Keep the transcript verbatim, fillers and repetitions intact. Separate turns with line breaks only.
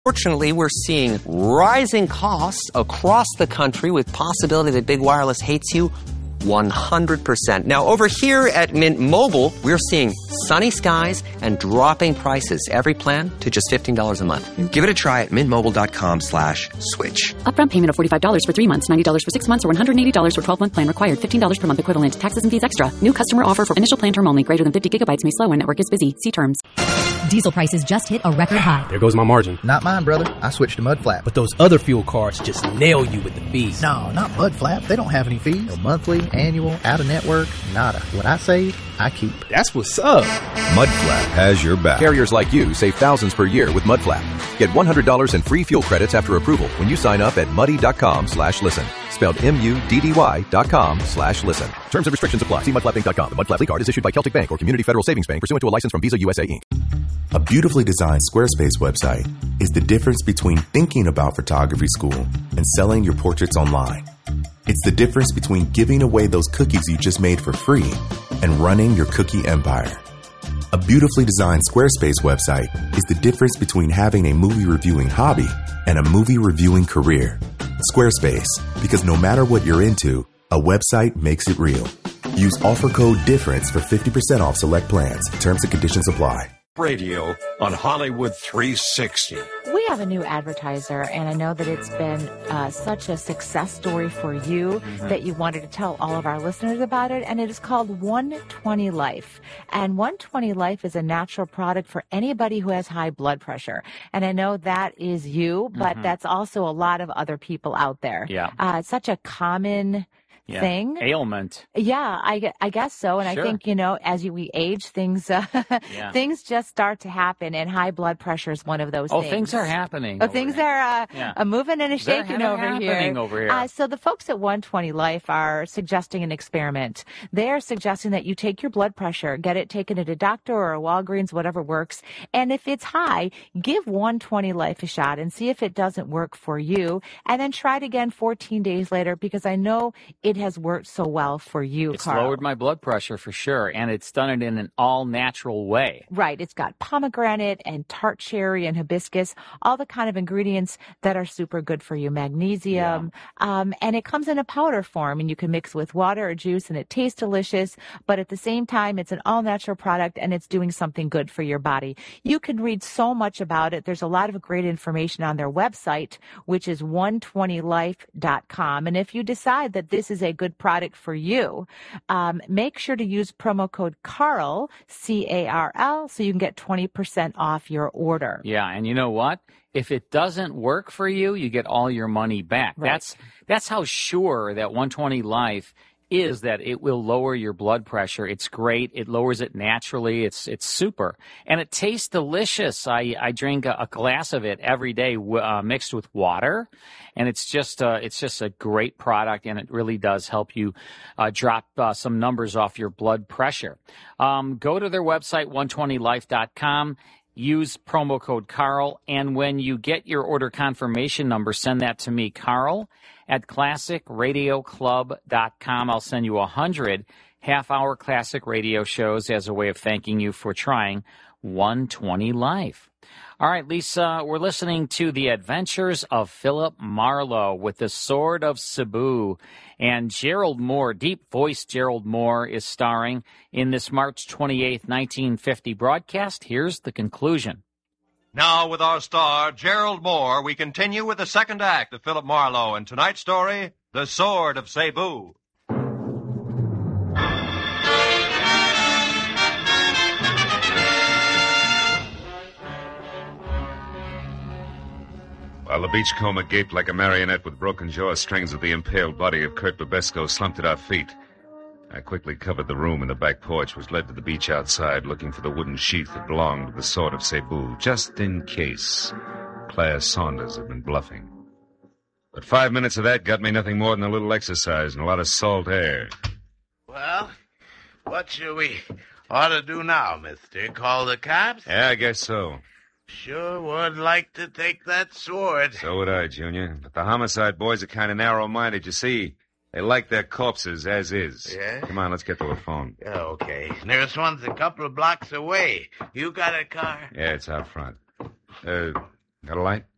Fortunately, we're seeing rising costs across the country with possibility that big wireless hates you one hundred percent. Now, over here at Mint Mobile, we're seeing sunny skies and dropping prices. Every plan to just fifteen dollars a month. Give it a try at mintmobile.com slash switch.
Upfront payment of forty-five dollars for three months, ninety dollars for six months, or one hundred eighty dollars for twelve-month plan required. fifteen dollars per month equivalent. Taxes and fees extra. New customer offer for initial plan term only. Greater than fifty gigabytes may slow when network is busy. See terms.
Diesel prices just hit a record high.
There goes my margin.
Not mine, brother. I switched to Mudflap.
But those other fuel cards just nail you with the fees.
No, not Mudflap. They don't have any fees. No monthly, annual, out-of-network, nada. What I save, I keep.
That's what's up.
Mudflap has your back.
Carriers like you save thousands per year with Mudflap. Get one hundred dollars in free fuel credits after approval when you sign up at muddy.com slash listen. Spelled M-U-D-D-Y dot com slash listen. Terms and restrictions apply. See mudflap inc dot com. The Mudflap card is issued by Celtic Bank or Community Federal Savings Bank pursuant to a license from Visa U S A, Incorporated.
A beautifully designed Squarespace website is the difference between thinking about photography school and selling your portraits online. It's the difference between giving away those cookies you just made for free and running your cookie empire. A beautifully designed Squarespace website is the difference between having a movie reviewing hobby and a movie reviewing career. Squarespace, because no matter what you're into, a website makes it real. Use offer code DIFFERENCE for fifty percent off select plans. Terms and conditions apply.
Radio on Hollywood three sixty.
We have a new advertiser, and I know that it's been uh, such a success story for you mm-hmm. that you wanted to tell all of our listeners about it, and it is called one twenty Life. And one twenty Life is a natural product for anybody who has high blood pressure. And I know that is you, but mm-hmm. that's also a lot of other people out there.
Yeah.
Uh, it's such a common
Yeah.
thing.
Ailment.
Yeah, I, I guess so. And
sure.
I think, you know, as you, we age, things uh,
yeah.
things just start to happen, and high blood pressure is one of those
oh,
things.
Oh, things are happening.
Oh, things
here.
are uh,
yeah.
a moving and a shaking
They're
over
happening
here.
over here.
Uh, so the folks at one twenty Life are suggesting an experiment. They are suggesting that you take your blood pressure, get it taken at a doctor or a Walgreens, whatever works, and if it's high, give one twenty Life a shot and see if it doesn't work for you, and then try it again fourteen days later, because I know it has worked so well for you,
It's
Carl.
lowered my blood pressure for sure, and it's done it in an all-natural way.
Right. It's got pomegranate and tart cherry and hibiscus, all the kind of ingredients that are super good for you, magnesium, yeah. um, and it comes in a powder form, and you can mix with water or juice, and it tastes delicious, but at the same time, it's an all-natural product, and it's doing something good for your body. You can read so much about it. There's a lot of great information on their website, which is one twenty life dot com, and if you decide that this is a good product for you, um, make sure to use promo code CARL, C A R L, so you can get twenty percent off your order.
Yeah, and you know what? If it doesn't work for you, you get all your money back.
Right.
That's that's how sure that one twenty Life is that it will lower your blood pressure. It's great. It lowers it naturally. It's it's super. And it tastes delicious. I, I drink a, a glass of it every day uh, mixed with water. And it's just uh, it's just a great product, and it really does help you uh, drop uh, some numbers off your blood pressure. Um, go to their website, one twenty life dot com. Use promo code Carl, and when you get your order confirmation number, send that to me, Carl, at classic radio club dot com. I'll send you a hundred half-hour classic radio shows as a way of thanking you for trying one twenty Life. All right, Lisa, we're listening to The Adventures of Philip Marlowe with the Sword of Cebu. And Gerald Moore, deep-voiced Gerald Moore, is starring in this March twenty-eighth, nineteen fifty broadcast. Here's the conclusion.
Now, with our star, Gerald Moore, we continue with the second act of Philip Marlowe and tonight's story, The Sword of Cebu.
While the beachcomber gaped like a marionette with broken jaw strings at the impaled body of Kurt Babesco slumped at our feet, I quickly covered the room and the back porch, was led to the beach outside, looking for the wooden sheath that belonged to the Sword of Cebu, just in case Claire Saunders had been bluffing. But five minutes of that got me nothing more than a little exercise and a lot of salt air.
Well, what shall we ought to do now, mister? Call the cops?
Yeah, I guess so.
Sure would like to take that sword.
So would I, Junior. But the homicide boys are kind of narrow-minded. You see, they like their corpses as is.
Yeah?
Come on, let's get to a phone.
Yeah, okay. Nearest one's a couple of blocks away. You got a car?
Yeah, it's out front. Uh, got a light?